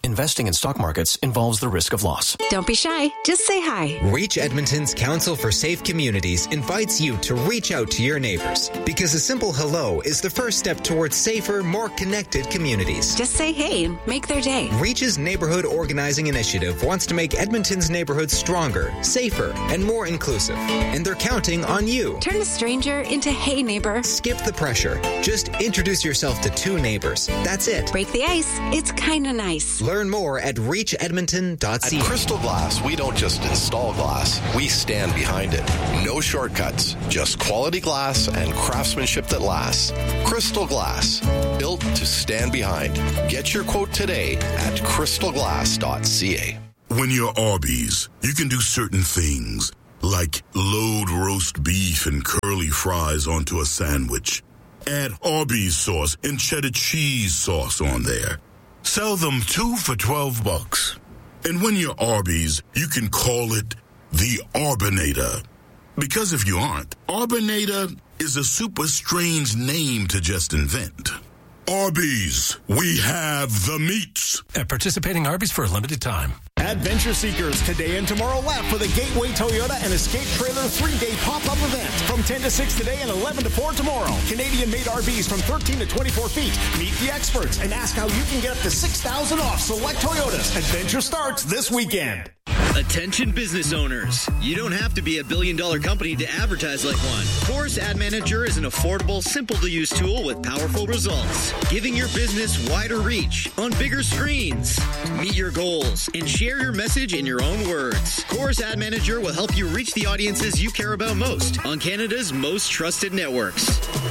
Investing in stock markets involves the risk of loss. Don't be shy. Just say hi. Reach Edmonton's Council for Safe Communities invites you to reach out to your neighbors because a simple hello is the first step towards safer, more connected communities. Just say hey and make their day. Reach's Neighborhood Organizing Initiative wants to make Edmonton's neighborhoods stronger, safer, and more inclusive. And they're counting on you. Turn a stranger into hey neighbor. Skip the pressure. Just introduce yourself to two neighbors. That's it. Break the ice. It's kind of nice. Learn more at reachedmonton.ca. At Crystal Glass, we don't just install glass, we stand behind it. No shortcuts, just quality glass and craftsmanship that lasts. Crystal Glass, built to stand behind. Get your quote today at crystalglass.ca. When you're Arby's, you can do certain things, like load roast beef and curly fries onto a sandwich. Add Arby's sauce and cheddar cheese sauce on there. Sell them 2 for $12. And when you're Arby's, you can call it the Arbinator. Because if you aren't, Arbinator is a super strange name to just invent. Arby's, we have the meats. At participating Arby's for a limited time. Adventure seekers, today and tomorrow left for the Gateway Toyota and Escape Trailer 3-day pop-up event from 10 to 6 today and 11 to 4 tomorrow. Canadian-made RVs from 13 to 24 feet. Meet the experts and ask how you can get up to $6,000 off select Toyotas. Adventure starts this weekend. Attention business owners. You don't have to be a billion-dollar company to advertise like one. Chorus Ad Manager is an affordable, simple-to-use tool with powerful results, giving your business wider reach on bigger screens. Meet your goals and share your message in your own words. Chorus Ad Manager will help you reach the audiences you care about most on Canada's most trusted networks.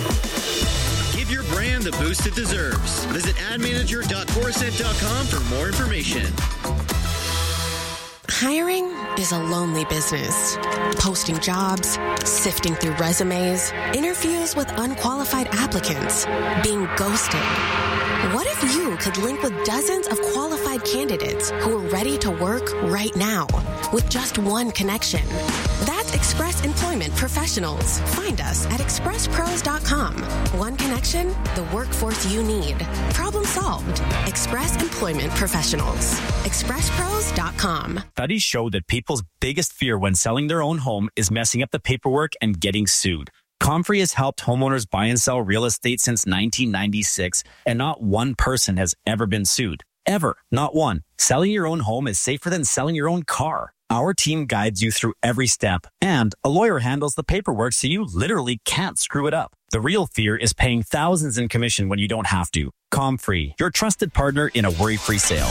Give your brand the boost it deserves. Visit admanager.chorused.com for more information. Hiring is a lonely business. Posting jobs, sifting through resumes, interviews with unqualified applicants, being ghosted. What if you could link with dozens of qualified candidates who are ready to work right now with just one connection? That's Express Employment Professionals. Find us at expresspros.com. One connection, the workforce you need. Problem solved. Express Employment Professionals. expresspros.com. Studies show that people's biggest fear when selling their own home is messing up the paperwork and getting sued. Comfrey has helped homeowners buy and sell real estate since 1996, and not one person has ever been sued. Ever. Not one. Selling your own home is safer than selling your own car. Our team guides you through every step, and a lawyer handles the paperwork so you literally can't screw it up. The real fear is paying thousands in commission when you don't have to. Comfrey, your trusted partner in a worry-free sale.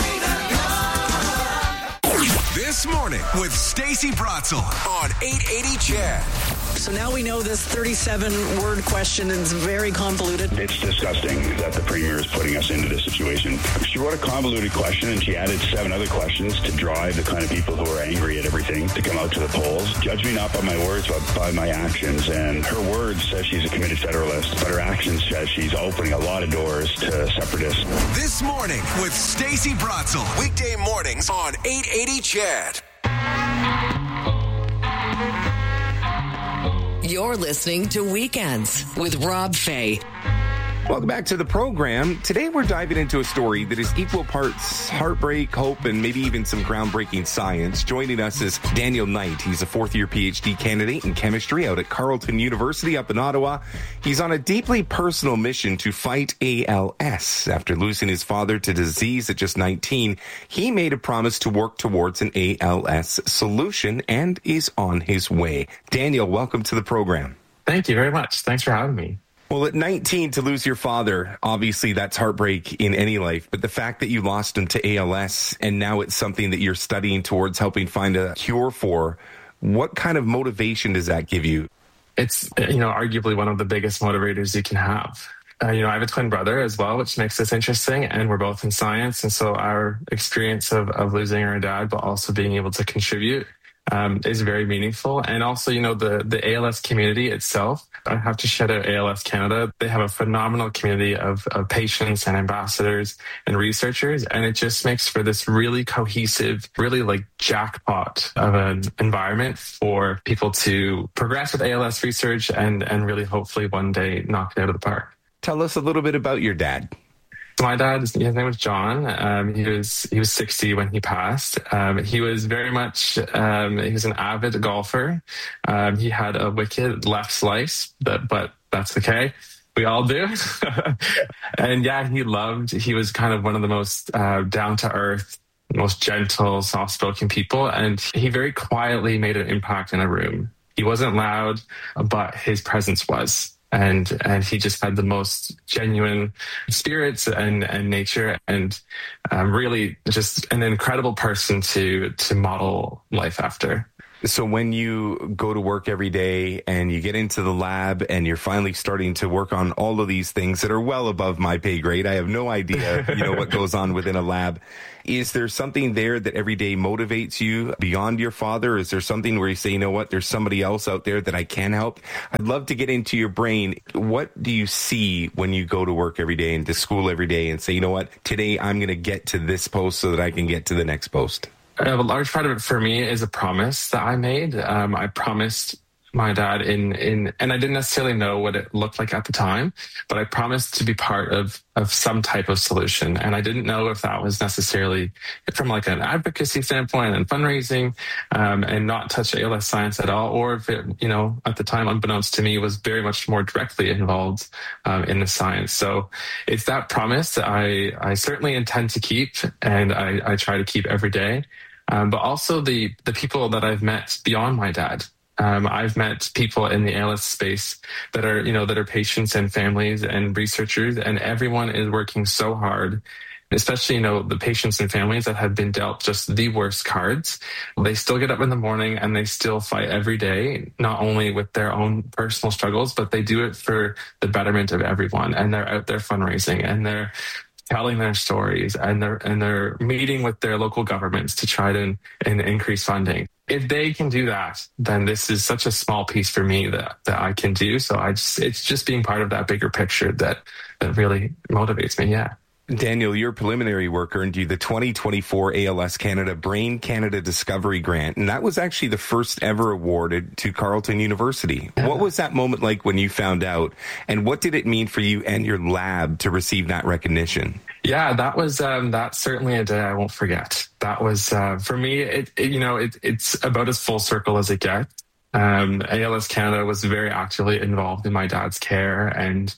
This morning with Stacey Bratzel on 880 CHED. So now we know this 37-word question is very convoluted. It's disgusting that the Premier is putting us into this situation. She wrote a convoluted question and she added 7 other questions to drive the kind of people who are angry at everything to come out to the polls. Judge me not by my words, but by my actions. And her words says she's a committed Federalist, but her actions says she's opening a lot of doors to separatists. This morning with Stacey Bratzel. Weekday mornings on 880 CHED. You're listening to Weekends with Rob Fay. Welcome back to the program. Today we're diving into a story that is equal parts heartbreak, hope, and maybe even some groundbreaking science. Joining us is Daniel Knight. He's a fourth-year PhD candidate in chemistry out at Carleton University up in Ottawa. He's on a deeply personal mission to fight ALS. After losing his father to disease at just 19, he made a promise to work towards an ALS solution and is on his way. Daniel, welcome to the program. Thank you very much. Thanks for having me. Well, at 19, to lose your father, obviously that's heartbreak in any life. But the fact that you lost him to ALS and now it's something that you're studying towards helping find a cure for, what kind of motivation does that give you? It's, arguably one of the biggest motivators you can have. I have a twin brother as well, which makes this interesting. And we're both in science. And so our experience of losing our dad, but also being able to contribute is very meaningful. And also, the ALS community itself, I have to shout out ALS Canada. They have a phenomenal community of patients and ambassadors and researchers. And it just makes for this really cohesive, really like jackpot of an environment for people to progress with ALS research and really hopefully one day knock it out of the park. Tell us a little bit about your dad. My dad, his name was John. He was 60 when he passed. He was very much, he was an avid golfer. He had a wicked left slice, but that's okay. We all do. And yeah, he was kind of one of the most down to earth, most gentle, soft spoken people. And he very quietly made an impact in a room. He wasn't loud, but his presence was. And he just had the most genuine spirits and nature, and really just an incredible person to model life after. So when you go to work every day and you get into the lab and you're finally starting to work on all of these things that are well above my pay grade, I have no idea, what goes on within a lab. Is there something there that every day motivates you beyond your father? Is there something where you say, there's somebody else out there that I can help? I'd love to get into your brain. What do you see when you go to work every day and to school every day and say, today I'm going to get to this post so that I can get to the next post? A large part of it for me is a promise that I made. I promised my dad and I didn't necessarily know what it looked like at the time, but I promised to be part of some type of solution. And I didn't know if that was necessarily from like an advocacy standpoint and fundraising, and not touch ALS science at all, or if it, at the time, unbeknownst to me, was very much more directly involved in the science. So it's that promise that I certainly intend to keep, and I try to keep every day. But also the people that I've met beyond my dad. I've met people in the ALS space that are patients and families and researchers, and everyone is working so hard, especially, the patients and families that have been dealt just the worst cards. They still get up in the morning and they still fight every day, not only with their own personal struggles, but they do it for the betterment of everyone. And they're out there fundraising, and they're telling their stories, and they're meeting with their local governments to try to increase funding. If they can do that, then this is such a small piece for me that I can do. So it's just being part of that bigger picture that really motivates me. Yeah. Daniel, your preliminary work earned you the 2024 ALS Canada Brain Canada Discovery Grant, and that was actually the first ever awarded to Carleton University. What was that moment like when you found out, and what did it mean for you and your lab to receive that recognition? Yeah, that was that's certainly a day I won't forget. That was for me. It's about as full circle as it gets. ALS Canada was very actively involved in my dad's care, and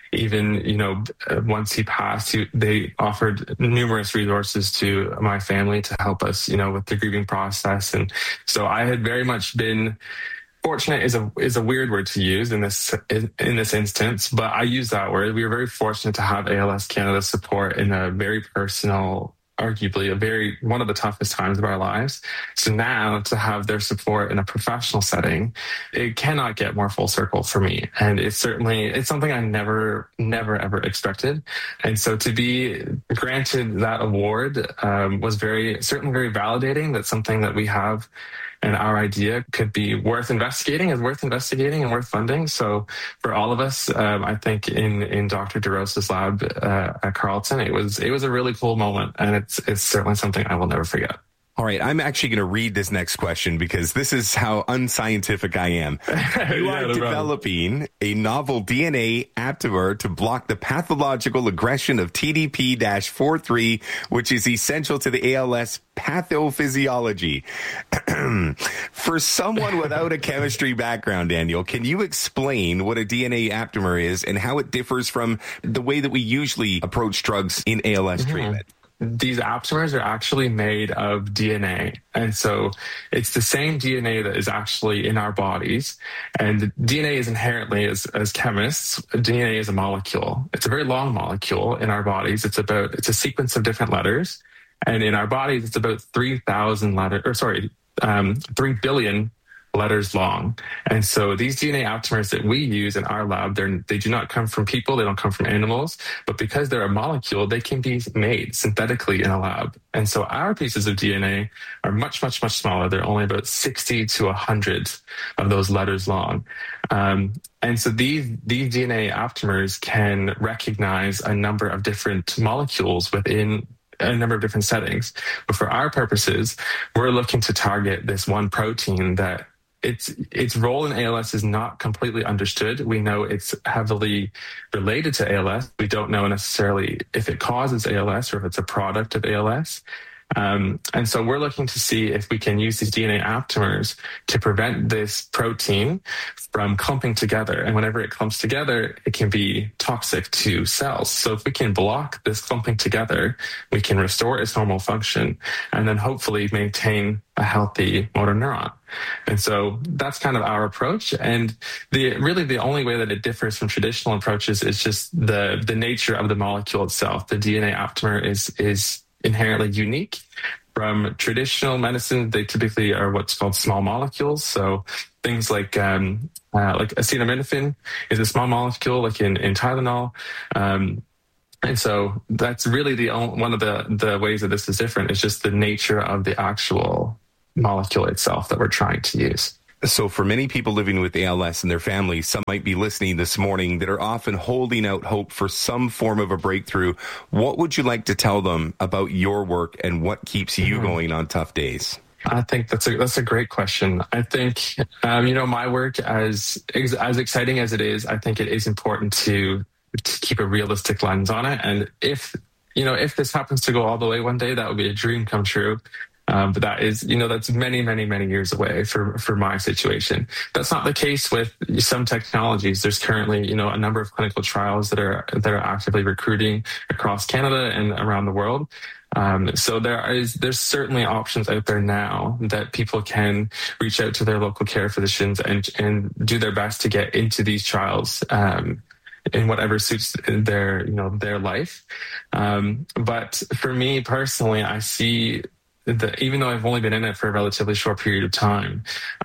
even, once he passed, they offered numerous resources to my family to help us, with the grieving process. And so I had very much been fortunate is a weird word to use in this instance, but I use that word. We were very fortunate to have ALS Canada support in a very personal, arguably one of the toughest times of our lives. So now to have their support in a professional setting, it cannot get more full circle for me. And it's something I never ever expected. And so to be granted that award was certainly very validating. That's something that we have, and our idea could be worth investigating and worth funding. So for all of us, I think in Dr. DeRosa's lab at Carleton, it was a really cool moment, and it's certainly something I will never forget. All right, I'm actually going to read this next question because this is how unscientific I am. You are developing a novel DNA aptamer to block the pathological aggression of TDP-43, which is essential to the ALS pathophysiology. For someone without a chemistry background, Daniel, can you explain what a DNA aptamer is and how it differs from the way that we usually approach drugs in ALS treatment? These aptamers are actually made of DNA. And so it's the same DNA that is actually in our bodies. And DNA is inherently, as chemists, DNA is a molecule. It's a very long molecule in our bodies. It's a sequence of different letters. And in our bodies, it's about 3 billion letters long. And so these DNA aptamers that we use in our lab, they do not come from people, they don't come from animals, but because they're a molecule, they can be made synthetically in a lab. And so our pieces of DNA are much, much, much smaller. They're only about 60 to 100 of those letters long. And so these DNA aptamers can recognize a number of different molecules within a number of different settings. But for our purposes, we're looking to target this one protein that its role in ALS is not completely understood. We know it's heavily related to ALS. We don't know necessarily if it causes ALS or if it's a product of ALS. And so we're looking to see if we can use these DNA aptamers to prevent this protein from clumping together. And whenever it clumps together, it can be toxic to cells. So if we can block this clumping together, we can restore its normal function and then hopefully maintain a healthy motor neuron. And so that's kind of our approach. And the only way that it differs from traditional approaches is just the nature of the molecule itself. The DNA aptamer is inherently unique. From traditional medicine, they typically are what's called small molecules. So things like acetaminophen is a small molecule, like in Tylenol. And so that's really one of the ways that this is different. It's just the nature of the actual molecule itself that we're trying to use. So for many people living with ALS and their families, some might be listening this morning that are often holding out hope for some form of a breakthrough. What would you like to tell them about your work and what keeps you going on tough days? I think that's a great question. I think, my work, as exciting as it is, I think it is important to keep a realistic lens on it. And if this happens to go all the way one day, that would be a dream come true. But that is, that's many, many, many years away for my situation. That's not the case with some technologies. There's currently, a number of clinical trials that are actively recruiting across Canada and around the world. So there's certainly options out there now that people can reach out to their local care physicians and do their best to get into these trials, in whatever suits their life. But for me personally, I see even though I've only been in it for a relatively short period of time,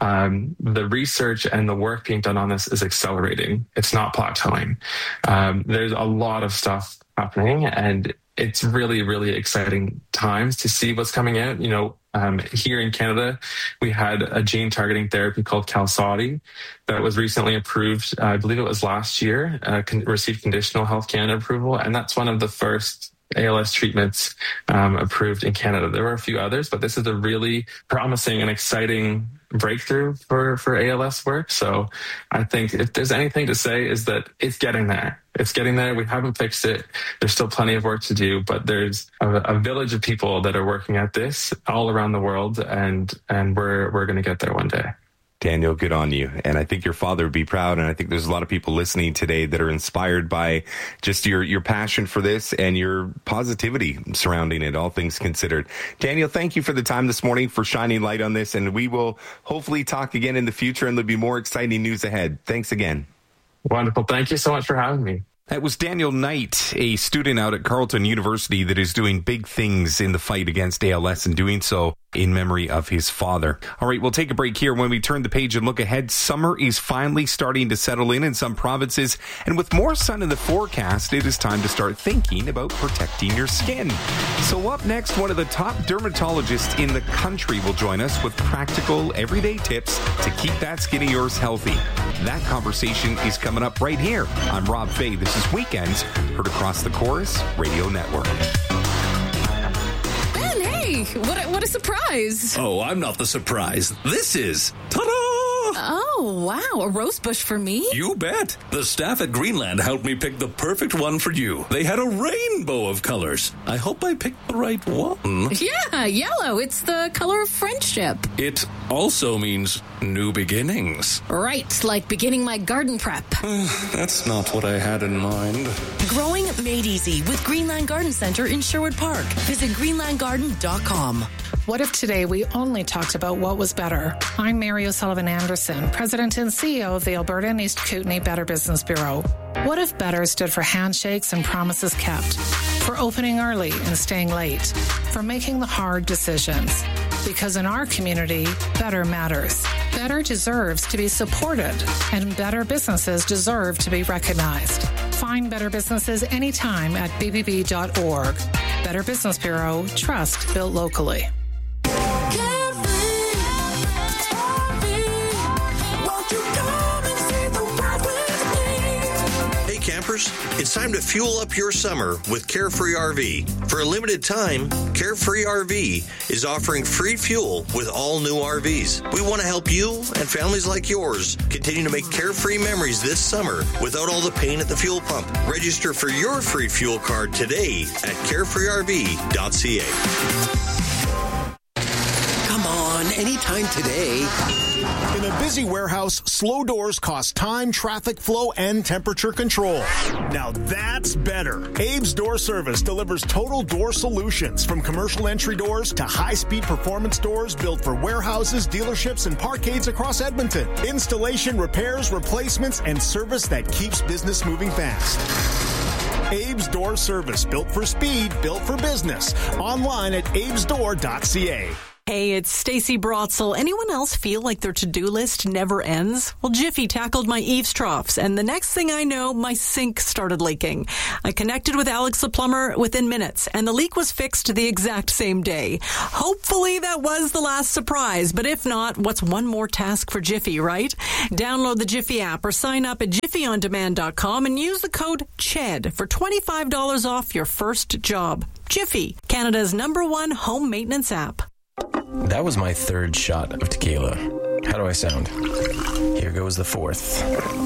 the research and the work being done on this is accelerating. It's not plateauing. There's a lot of stuff happening, and it's really, really exciting times to see what's coming out. Here in Canada, we had a gene targeting therapy called Qalsody that was recently approved. I believe it was last year, received conditional Health Canada approval, and that's one of the first ALS treatments approved in Canada. There were a few others, but this is a really promising and exciting breakthrough for ALS work. So I think if there's anything to say is that it's getting there. It's getting there. We haven't fixed it. There's still plenty of work to do, but there's a village of people that are working at this all around the world, and we're going to get there one day. Daniel, good on you. And I think your father would be proud. And I think there's a lot of people listening today that are inspired by just your passion for this and your positivity surrounding it, all things considered. Daniel, thank you for the time this morning, for shining light on this. And we will hopefully talk again in the future, and there'll be more exciting news ahead. Thanks again. Wonderful. Thank you so much for having me. That was Daniel Knight, a student out at Carleton University that is doing big things in the fight against ALS and doing so in memory of his father. All right, we'll take a break here. When we turn the page and look ahead, summer is finally starting to settle in some provinces. And with more sun in the forecast, it is time to start thinking about protecting your skin. So up next, one of the top dermatologists in the country will join us with practical, everyday tips to keep that skin of yours healthy. That conversation is coming up right here. I'm Rob Fay. This is Weekends, heard across the Chorus Radio Network. Ben, hey, what a surprise. Oh, I'm not the surprise. This is. Ta-da! Oh, wow, a rose bush for me? You bet. The staff at Greenland helped me pick the perfect one for you. They had a rainbow of colors. I hope I picked the right one. Yeah, yellow. It's the color of friendship. It also means new beginnings. Right, like beginning my garden prep. That's not what I had in mind. Growing made easy with Greenland Garden Center in Sherwood Park. Visit greenlandgarden.com. What if today we only talked about what was better? I'm Mary O'Sullivan Anderson, President and CEO of the Alberta and East Kootenay Better Business Bureau. What if better stood for handshakes and promises kept, for opening early and staying late, for making the hard decisions? Because in our community, better matters. Better deserves to be supported, and better businesses deserve to be recognized. Find better businesses anytime at bbb.org. Better Business Bureau, trust built locally. campers? It's time to fuel up your summer with Carefree RV. For a limited time, Carefree RV is offering free fuel with all new RVs. We want to help you and families like yours continue to make carefree memories this summer without all the pain at the fuel pump. Register for your free fuel card today at carefreerv.ca. Come on, anytime today. In a busy warehouse, slow doors cost time, traffic flow, and temperature control. Now that's better. Abe's Door Service delivers total door solutions, from commercial entry doors to high-speed performance doors built for warehouses, dealerships, and parkades across Edmonton. Installation, repairs, replacements, and service that keeps business moving fast. Abe's Door Service, built for speed, built for business. Online at abesdoor.ca. Hey, it's Stacey Brotzel. Anyone else feel like their to-do list never ends? Well, Jiffy tackled my eaves troughs, and the next thing I know, my sink started leaking. I connected with Alex the plumber within minutes, and the leak was fixed the exact same day. Hopefully that was the last surprise, but if not, what's one more task for Jiffy, right? Download the Jiffy app or sign up at jiffyondemand.com and use the code CHED for $25 off your first job. Jiffy, Canada's #1 home maintenance app. That was my third shot of tequila. How do I sound? Here goes the fourth.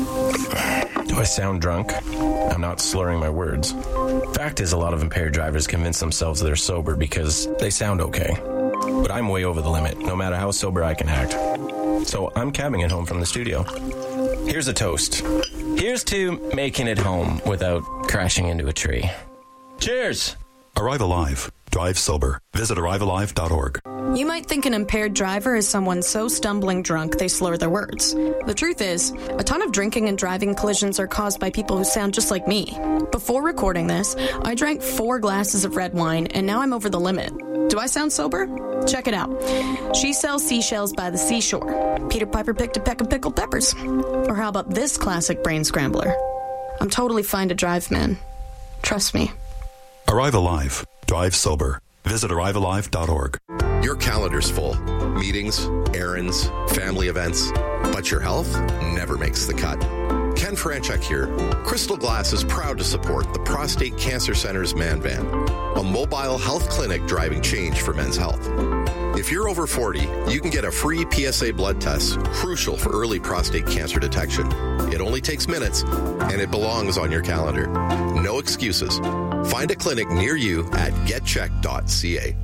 Do I sound drunk? I'm not slurring my words. Fact is, a lot of impaired drivers convince themselves they're sober because they sound okay. But I'm way over the limit, no matter how sober I can act. So I'm cabbing it home from the studio. Here's a toast. Here's to making it home without crashing into a tree. Cheers! Arrive Alive. Drive sober. Visit arrivealive.org. You might think an impaired driver is someone so stumbling drunk they slur their words. The truth is, a ton of drinking and driving collisions are caused by people who sound just like me. Before recording this, I drank 4 glasses of red wine, and now I'm over the limit. Do I sound sober? Check it out. She sells seashells by the seashore. Peter Piper picked a peck of pickled peppers. Or how about this classic brain scrambler? I'm totally fine to drive, man. Trust me. Arrive Alive. Drive sober. Visit arrivealive.org. Your calendar's full. Meetings, errands, family events. But your health never makes the cut. Ken Franchuk here. Crystal Glass is proud to support the Prostate Cancer Center's Man Van, a mobile health clinic driving change for men's health. If you're over 40, you can get a free PSA blood test, crucial for early prostate cancer detection. It only takes minutes, and it belongs on your calendar. No excuses. Find a clinic near you at getcheck.ca.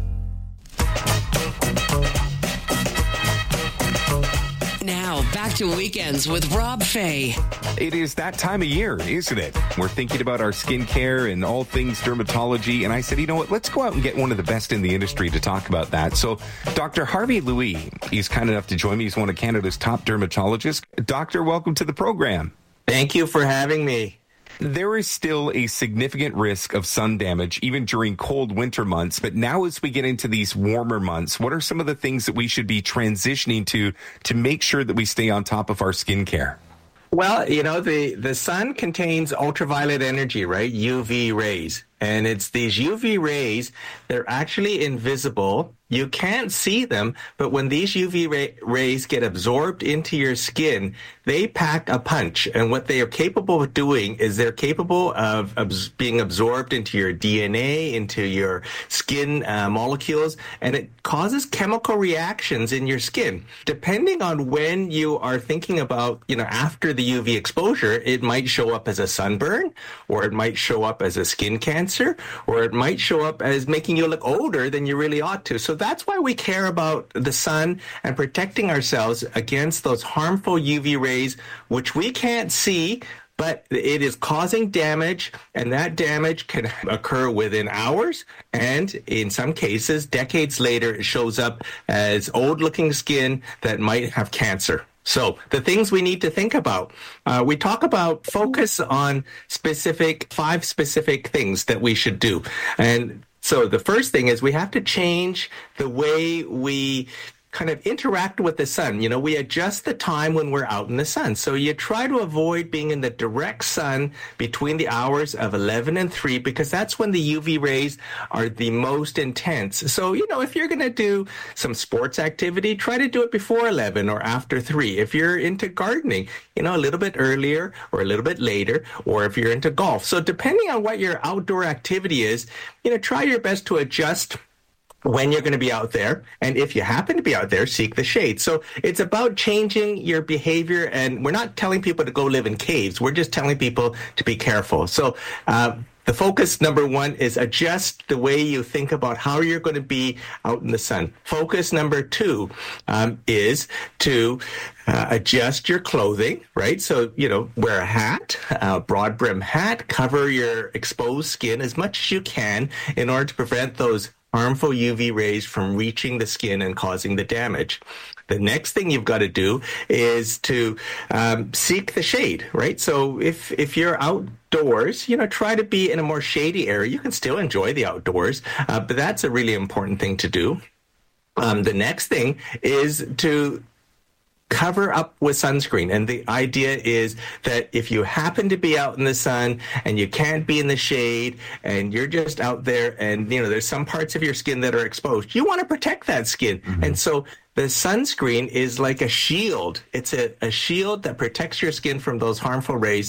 Now, back to Weekends with Rob Fay. It is that time of year, isn't it? We're thinking about our skincare and all things dermatology. And I said, you know what? Let's go out and get one of the best in the industry to talk about that. So Dr. Harvey Louis, he's kind enough to join me. He's one of Canada's top dermatologists. Doctor, welcome to the program. Thank you for having me. There is still a significant risk of sun damage, even during cold winter months. But now as we get into these warmer months, what are some of the things that we should be transitioning to make sure that we stay on top of our skincare? Well, you know, the sun contains ultraviolet energy, right? UV rays. And it's these UV rays, they're actually invisible. You can't see them, but when these UV rays get absorbed into your skin, they pack a punch. And what they are capable of doing is they're capable of being absorbed into your DNA, into your skin molecules, and it causes chemical reactions in your skin. Depending on when you are thinking about, you know, after the UV exposure, it might show up as a sunburn, or it might show up as a skin cancer, or it might show up as making you look older than you really ought to. So that's why we care about the sun and protecting ourselves against those harmful UV rays, which we can't see, but it is causing damage, and that damage can occur within hours, and in some cases, decades later, it shows up as old-looking skin that might have cancer. So the things we need to think about, we talk about focus on 5 specific things that we should do. And so the first thing is we have to change the way we kind of interact with the sun. You know, we adjust the time when we're out in the sun. So you try to avoid being in the direct sun between the hours of 11 and 3 because that's when the UV rays are the most intense. So, you know, if you're going to do some sports activity, try to do it before 11 or after 3. If you're into gardening, you know, a little bit earlier or a little bit later, or if you're into golf. So depending on what your outdoor activity is, you know, try your best to adjust when you're going to be out there. And if you happen to be out there, seek the shade. So it's about changing your behavior. And we're not telling people to go live in caves. We're just telling people to be careful. So, the focus number 1 is adjust the way you think about how you're going to be out in the sun. Focus number 2 is to adjust your clothing, right? So, you know, wear a hat, a broad brim hat, cover your exposed skin as much as you can in order to prevent those harmful UV rays from reaching the skin and causing the damage. The next thing you've got to do is to seek the shade, right? So if you're outdoors, you know, try to be in a more shady area. You can still enjoy the outdoors, but that's a really important thing to do. The next thing is to cover up with sunscreen. And the idea is that if you happen to be out in the sun and you can't be in the shade and you're just out there and, you know, there's some parts of your skin that are exposed, you want to protect that skin. Mm-hmm. And so the sunscreen is like a shield. It's a shield that protects your skin from those harmful rays